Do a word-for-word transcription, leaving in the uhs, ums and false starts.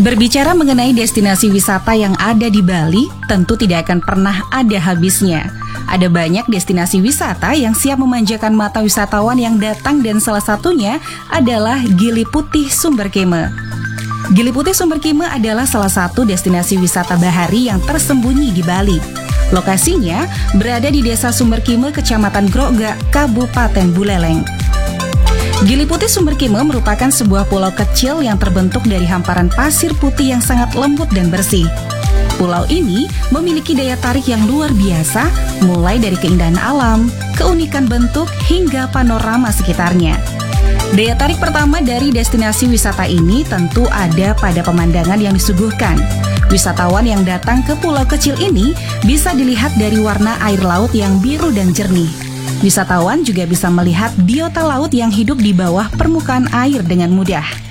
Berbicara mengenai destinasi wisata yang ada di Bali, tentu tidak akan pernah ada habisnya. Ada banyak destinasi wisata yang siap memanjakan mata wisatawan yang datang dan salah satunya adalah Gili Putih Sumber Keme. Gili Putih Sumber Keme adalah salah satu destinasi wisata bahari yang tersembunyi di Bali. Lokasinya berada di Desa Sumber Keme, Kecamatan Grogak, Kabupaten Buleleng. Gili Putih Sumber Keme merupakan sebuah pulau kecil yang terbentuk dari hamparan pasir putih yang sangat lembut dan bersih. Pulau ini memiliki daya tarik yang luar biasa, mulai dari keindahan alam, keunikan bentuk, hingga panorama sekitarnya. Daya tarik pertama dari destinasi wisata ini tentu ada pada pemandangan yang disuguhkan. Wisatawan yang datang ke pulau kecil ini bisa dilihat dari warna air laut yang biru dan jernih. Wisatawan juga bisa melihat biota laut yang hidup di bawah permukaan air dengan mudah.